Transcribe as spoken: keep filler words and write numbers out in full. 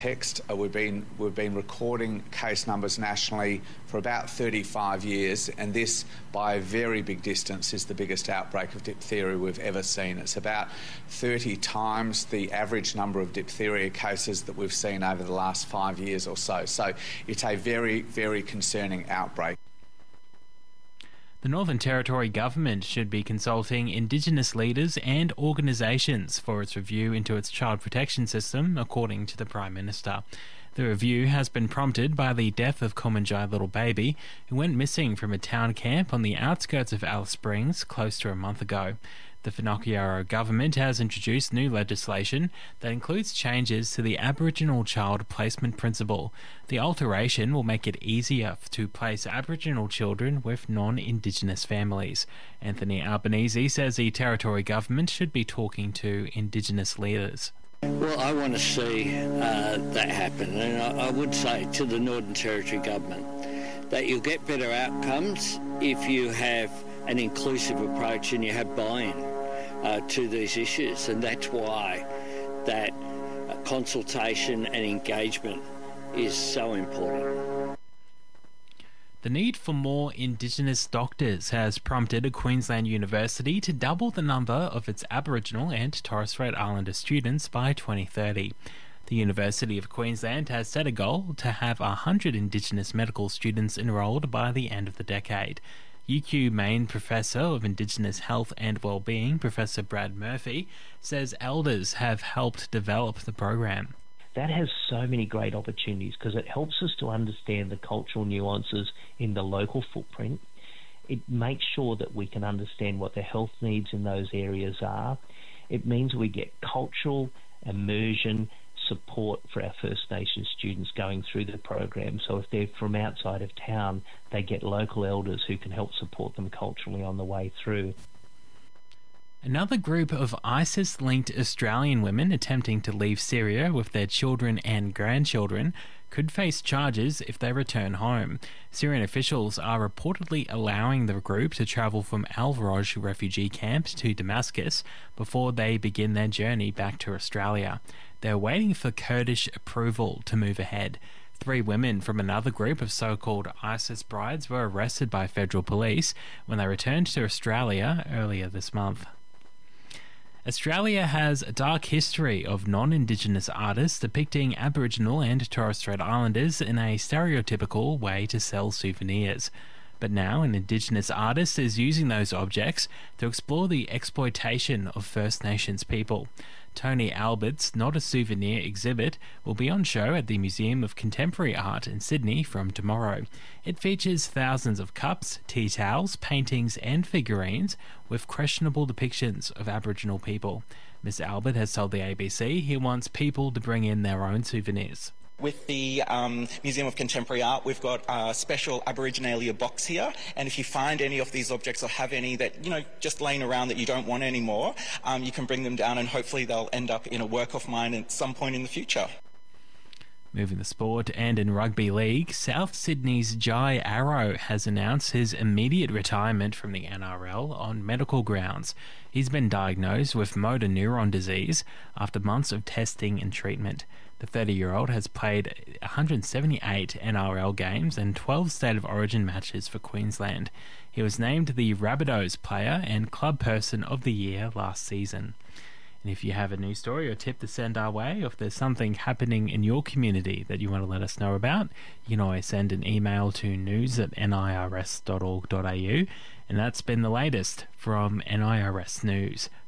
Text. Uh, we've been we've been recording case numbers nationally for about thirty-five years, and this, by a very big distance, is the biggest outbreak of diphtheria we've ever seen. It's about thirty times the average number of diphtheria cases that we've seen over the last five years or so. So it's a very, very concerning outbreak. The Northern Territory Government should be consulting Indigenous leaders and organisations for its review into its child protection system, according to the Prime Minister. The review has been prompted by the death of Kumanjai Little Baby, who went missing from a town camp on the outskirts of Alice Springs close to a month ago. The Finocchiaro government has introduced new legislation that includes changes to the Aboriginal Child Placement Principle. The alteration will make it easier to place Aboriginal children with non-Indigenous families. Anthony Albanese says the Territory government should be talking to Indigenous leaders. Well, I want to see uh, that happen, and I, I would say to the Northern Territory government that you'll get better outcomes if you have an inclusive approach and you have buy-in uh, to these issues, and that's why that uh, consultation and engagement is so important. The need for more Indigenous doctors has prompted a Queensland university to double the number of its Aboriginal and Torres Strait Islander students by twenty thirty. The University of Queensland has set a goal to have one hundred Indigenous medical students enrolled by the end of the decade. U Q Main Professor of Indigenous Health and Wellbeing, Professor Brad Murphy, says elders have helped develop the program. That has so many great opportunities because it helps us to understand the cultural nuances in the local footprint. It makes sure that we can understand what the health needs in those areas are. It means we get cultural immersion support for our First Nations students going through the program. So if they're from outside of town, they get local elders who can help support them culturally on the way through. Another group of ISIS-linked Australian women attempting to leave Syria with their children and grandchildren could face charges if they return home. Syrian officials are reportedly allowing the group to travel from Al-Roj refugee camp to Damascus before they begin their journey back to Australia. They're waiting for Kurdish approval to move ahead. Three women from another group of so-called ISIS brides were arrested by federal police when they returned to Australia earlier this month. Australia has a dark history of non-Indigenous artists depicting Aboriginal and Torres Strait Islanders in a stereotypical way to sell souvenirs. But now an Indigenous artist is using those objects to explore the exploitation of First Nations people. Tony Albert's Not a Souvenir exhibit will be on show at the Museum of Contemporary Art in Sydney from tomorrow. It features thousands of cups, tea towels, paintings and figurines with questionable depictions of Aboriginal people. Miss Albert has told the A B C he wants people to bring in their own souvenirs. With the um, Museum of Contemporary Art, we've got a special Aboriginalia box here, and if you find any of these objects or have any that, you know, just laying around that you don't want anymore, um, you can bring them down and hopefully they'll end up in a work of mine at some point in the future. Moving to sport, and in rugby league, South Sydney's Jai Arrow has announced his immediate retirement from the N R L on medical grounds. He's been diagnosed with motor neuron disease after months of testing and treatment. The thirty-year-old has played one hundred seventy-eight N R L games and twelve State of Origin matches for Queensland. He was named the Rabbitohs Player and Club Person of the Year last season. And if you have a news story or tip to send our way, or if there's something happening in your community that you want to let us know about, you can always send an email to news at nirs dot org dot a u. And that's been the latest from N I R S News.